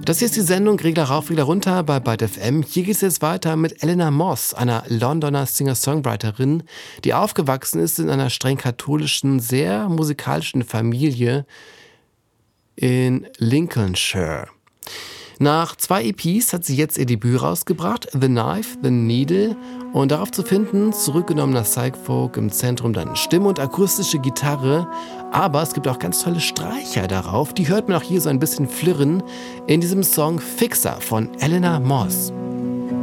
Das hier ist die Sendung Regler rauf, Regler runter bei Byte FM. Hier geht es jetzt weiter mit Eleanor Moss, einer Londoner Singer-Songwriterin, die aufgewachsen ist in einer streng katholischen, sehr musikalischen Familie in Lincolnshire. Nach 2 EPs hat sie jetzt ihr Debüt rausgebracht, The Knife, The Needle, und darauf zu finden, zurückgenommener Psych-Folk, im Zentrum dann Stimme und akustische Gitarre, aber es gibt auch ganz tolle Streicher darauf, die hört man auch hier so ein bisschen flirren in diesem Song Fixer von Eleanor Moss.